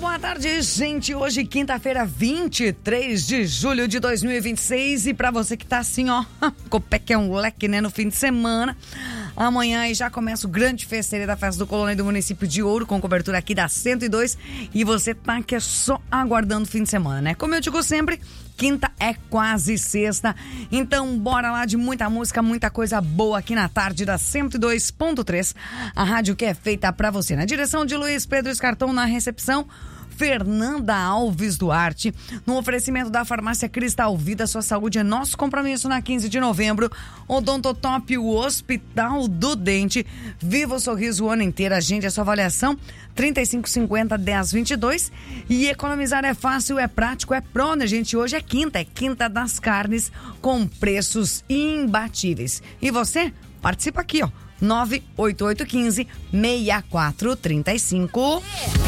Boa tarde, gente. Hoje, quinta-feira, 23 de julho de 2026. E pra você que tá assim, ó, com o pé que é um leque, né, no fim de semana. Amanhã aí já começa o grande festeiro da Festa do Colônia do município de Ouro, com cobertura aqui da 102. E você tá aqui só aguardando o fim de semana, né? Como eu digo sempre, quinta é quase sexta. Então, bora lá de muita música, muita coisa boa aqui na tarde da 102.3. A rádio que é feita pra você. Na direção de Luiz Pedro Escartão, na recepção, Fernanda Alves Duarte, no oferecimento da farmácia Cristal Vida. Sua saúde é nosso compromisso. Na 15 de novembro, Odontotop, o Hospital do Dente. Viva o sorriso o ano inteiro. Agende a sua avaliação 3550-1022. E economizar é fácil, é prático, é pró, né, gente? Hoje é quinta das carnes com preços imbatíveis. E você participa aqui, ó, 98815-6435.